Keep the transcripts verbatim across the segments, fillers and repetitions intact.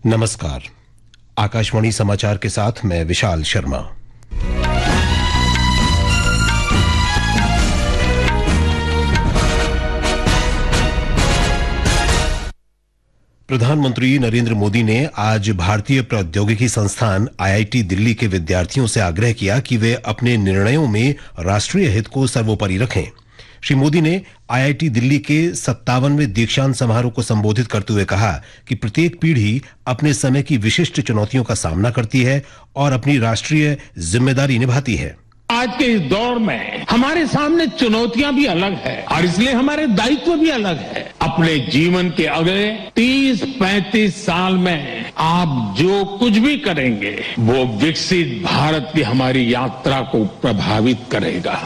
नमस्कार। आकाशवाणी समाचार के साथ मैं विशाल शर्मा। प्रधानमंत्री नरेंद्र मोदी ने आज भारतीय प्रौद्योगिकी संस्थान आई आई टी दिल्ली के विद्यार्थियों से आग्रह किया कि वे अपने निर्णयों में राष्ट्रीय हित को सर्वोपरि रखें। श्री मोदी ने आई आई टी दिल्ली के सत्तावनवें दीक्षांत समारोह को संबोधित करते हुए कहा कि प्रत्येक पीढ़ी अपने समय की विशिष्ट चुनौतियों का सामना करती है और अपनी राष्ट्रीय जिम्मेदारी निभाती है। आज के इस दौर में हमारे सामने चुनौतियां भी अलग है और इसलिए हमारे दायित्व भी अलग है। अपने जीवन के अगले तीस पैंतीस साल में आप जो कुछ भी करेंगे वो विकसित भारत की हमारी यात्रा को प्रभावित करेगा।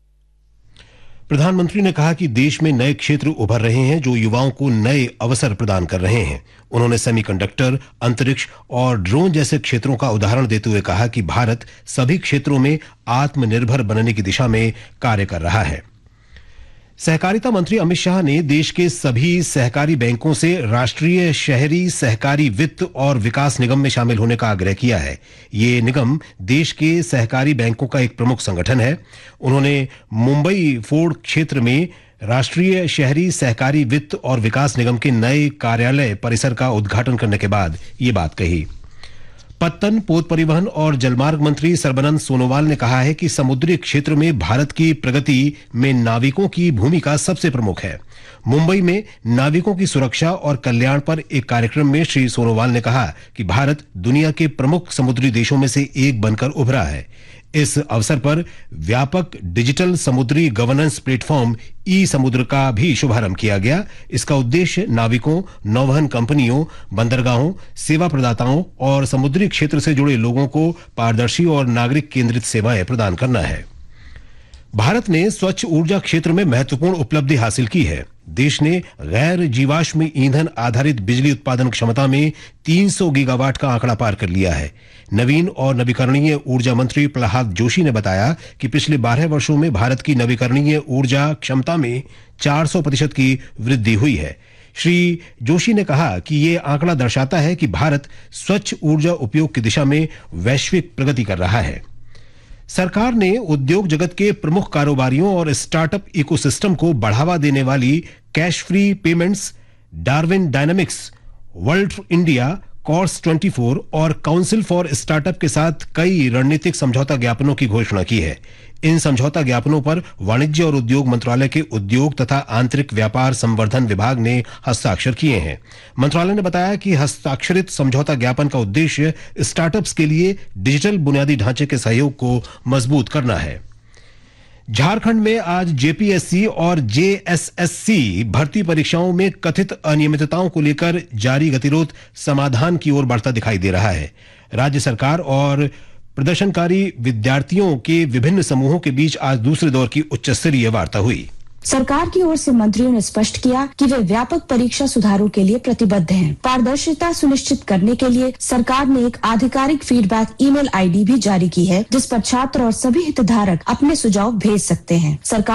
प्रधानमंत्री ने कहा कि देश में नए क्षेत्र उभर रहे हैं जो युवाओं को नए अवसर प्रदान कर रहे हैं। उन्होंने सेमीकंडक्टर, अंतरिक्ष और ड्रोन जैसे क्षेत्रों का उदाहरण देते हुए कहा कि भारत सभी क्षेत्रों में आत्मनिर्भर बनने की दिशा में कार्य कर रहा है। सहकारिता मंत्री अमित शाह ने देश के सभी सहकारी बैंकों से राष्ट्रीय शहरी सहकारी वित्त और विकास निगम में शामिल होने का आग्रह किया है। ये निगम देश के सहकारी बैंकों का एक प्रमुख संगठन है। उन्होंने मुंबई फोर्ड क्षेत्र में राष्ट्रीय शहरी सहकारी वित्त और विकास निगम के नए कार्यालय परिसर का उद्घाटन करने के बाद ये बात कही। पत्तन, पोत परिवहन और जलमार्ग मंत्री सर्बानंद सोनोवाल ने कहा है कि समुद्री क्षेत्र में भारत की प्रगति में नाविकों की भूमिका सबसे प्रमुख है। मुंबई में नाविकों की सुरक्षा और कल्याण पर एक कार्यक्रम में श्री सोनोवाल ने कहा कि भारत दुनिया के प्रमुख समुद्री देशों में से एक बनकर उभरा है। इस अवसर पर व्यापक डिजिटल समुद्री गवर्नेंस प्लेटफॉर्म ई समुद्र का भी शुभारंभ किया गया। इसका उद्देश्य नाविकों, नौवहन कंपनियों, बंदरगाहों, सेवा प्रदाताओं और समुद्री क्षेत्र से जुड़े लोगों को पारदर्शी और नागरिक केंद्रित सेवाएं प्रदान करना है। भारत ने स्वच्छ ऊर्जा क्षेत्र में महत्वपूर्ण उपलब्धि हासिल की है। देश ने गैर जीवाश्म ईंधन आधारित बिजली उत्पादन क्षमता में तीन सौ गीगावाट का आंकड़ा पार कर लिया है। नवीन और नवीकरणीय ऊर्जा मंत्री प्रहलाद जोशी ने बताया कि पिछले बारह वर्षों में भारत की नवीकरणीय ऊर्जा क्षमता में चार सौ प्रतिशत की वृद्धि हुई है। श्री जोशी ने कहा कि ये आंकड़ा दर्शाता है कि भारत स्वच्छ ऊर्जा उपयोग की दिशा में वैश्विक प्रगति कर रहा है। सरकार ने उद्योग जगत के प्रमुख कारोबारियों और स्टार्टअप इकोसिस्टम को बढ़ावा देने वाली cash free payments, Darwin dynamics, world India, course चौबीस और काउंसिल फॉर स्टार्टअप के साथ कई रणनीतिक समझौता ज्ञापनों की घोषणा की है। इन समझौता ज्ञापनों पर वाणिज्य और उद्योग मंत्रालय के उद्योग तथा आंतरिक व्यापार संवर्धन विभाग ने हस्ताक्षर किए हैं। मंत्रालय ने बताया कि हस्ताक्षरित समझौता ज्ञापन का उद्देश्य स्टार्टअप्स के लिए डिजिटल बुनियादी ढांचे के सहयोग को मजबूत करना है। झारखंड में आज जे पी एस सी और जे एस एस सी भर्ती परीक्षाओं में कथित अनियमितताओं को लेकर जारी गतिरोध समाधान की ओर बढ़ता दिखाई दे रहा है। राज्य सरकार और प्रदर्शनकारी विद्यार्थियों के विभिन्न समूहों के बीच आज दूसरे दौर की उच्च स्तरीय वार्ता हुई। सरकार की ओर से मंत्रियों ने स्पष्ट किया कि वे व्यापक परीक्षा सुधारों के लिए प्रतिबद्ध हैं। पारदर्शिता सुनिश्चित करने के लिए सरकार ने एक आधिकारिक फीडबैक ईमेल आई डी भी जारी की है, जिस पर छात्र और सभी हितधारक अपने सुझाव भेज सकते हैं। सरकार